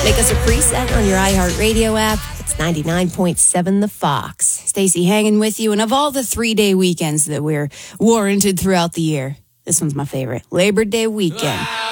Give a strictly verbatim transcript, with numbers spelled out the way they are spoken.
Make us a preset on your iHeartRadio app. It's ninety-nine point seven The Fox. Stacey hanging with you. And of all the three-day weekends that we're warranted throughout the year, this one's my favorite. Labor Day weekend.